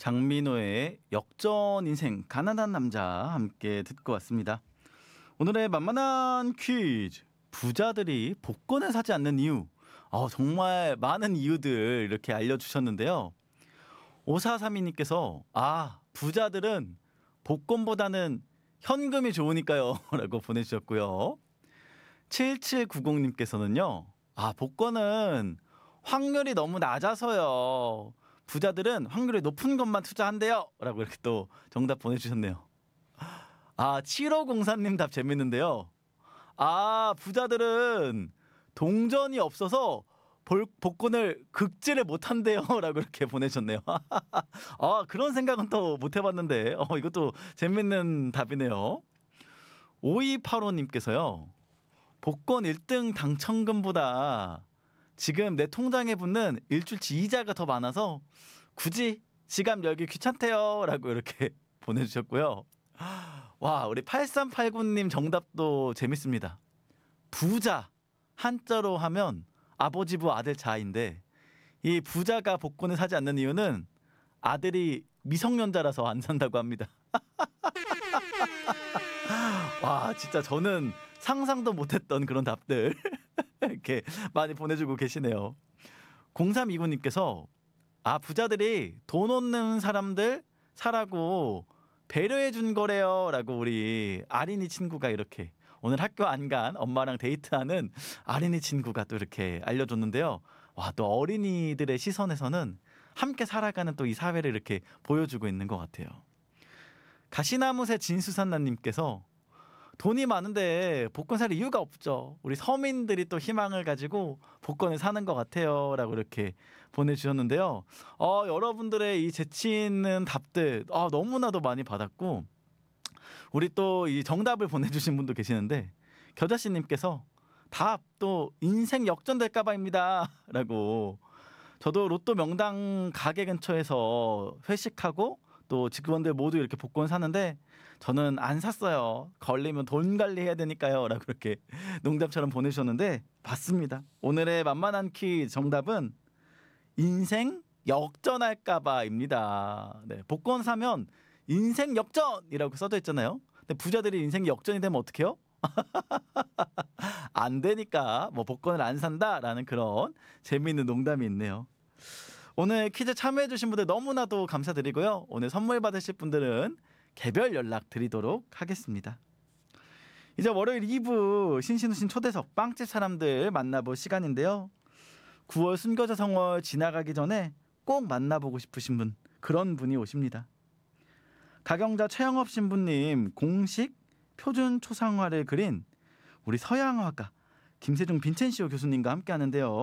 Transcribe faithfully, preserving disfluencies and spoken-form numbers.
장민호의 역전 인생 가난한 남자 함께 듣고 왔습니다. 오늘의 만만한 퀴즈. 부자들이 복권을 사지 않는 이유. 어, 정말 많은 이유들 이렇게 알려주셨는데요. 오사삼이님께서 아 부자들은 복권보다는 현금이 좋으니까요 라고 보내주셨고요. 칠칠구공님께서는요. 아 복권은 확률이 너무 낮아서요. 부자들은 확률이 높은 것만 투자한대요 라고 이렇게 또 정답 보내주셨네요. 아 칠오공사님 답 재밌는데요. 아 부자들은 동전이 없어서 볼, 복권을 극지를 못한대요 라고 이렇게 보내셨네요. 아 그런 생각은 또 못해봤는데 어, 이것도 재밌는 답이네요. 오이팔오님께서요. 복권 일 등 당첨금보다 지금 내 통장에 붙는 일주일치 이자가 더 많아서 굳이 지갑 열기 귀찮대요 라고 이렇게 보내주셨고요. 와 우리 팔삼팔구님 정답도 재밌습니다. 부자 한자로 하면 아버지 부 아들 자인데 이 부자가 복권을 사지 않는 이유는 아들이 미성년자라서 안 산다고 합니다. 와 진짜 저는 상상도 못했던 그런 답들 이렇게 많이 보내주고 계시네요. 공삼이구님께서 아 부자들이 돈 없는 사람들 사라고 배려해 준 거래요 라고 우리 아린이 친구가 이렇게 오늘 학교 안 간 엄마랑 데이트하는 아린이 친구가 또 이렇게 알려줬는데요. 와 또 어린이들의 시선에서는 함께 살아가는 또 이 사회를 이렇게 보여주고 있는 것 같아요. 가시나무새 진수산나님께서 돈이 많은데 복권 살 이유가 없죠. 우리 서민들이 또 희망을 가지고 복권을 사는 것 같아요 라고 이렇게 보내주셨는데요. 어, 여러분들의 이 재치 있는 답들 어, 너무나도 많이 받았고 우리 또 이 정답을 보내주신 분도 계시는데 겨자씨님께서 답 또 인생 역전될까봐입니다 라고 저도 로또 명당 가게 근처에서 회식하고 또 직원들 모두 이렇게 복권 사는데 저는 안 샀어요. 걸리면 돈 관리해야 되니까요 라고 이렇게 농담처럼 보내주셨는데 맞습니다. 오늘의 만만한 퀴즈 정답은 인생 역전할까봐입니다. 네, 복권 사면 인생 역전이라고 써져 있잖아요. 근데 부자들이 인생 역전이 되면 어떡해요? 안 되니까 뭐 복권을 안 산다라는 그런 재미있는 농담이 있네요. 오늘 퀴즈 참여해주신 분들 너무나도 감사드리고요. 오늘 선물 받으실 분들은 개별 연락 드리도록 하겠습니다. 이제 월요일 이 부 신신우신 초대석 빵집 사람들 만나볼 시간인데요. 구월 순교자 성월 지나가기 전에 꼭 만나보고 싶으신 분 그런 분이 오십니다. 가경자 최영업 신부님 공식 표준 초상화를 그린 우리 서양화가 김세중 빈첸시오 교수님과 함께 하는데요.